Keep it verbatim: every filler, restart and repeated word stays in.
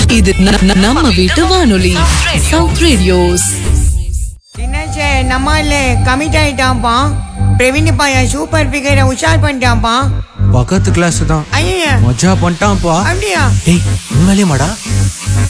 இது ந- ந- நம்ம வீட்டு வானொலி சவுத் ரேடியோஸ். தினேஷே நம்ம இல்லை கமிட் ஆயிட்டான்ப்பா. பிரவீன் பையன் சூப்பர் ஃபிகரை உஷார் பண்ணிட்டான்ப்பா. பக்கத்து கிளாஸ் தான் ஐயா மஜா பண்ணிட்டான்ப்பா. அப்படியா? டேய் உண்மையிலே மாடா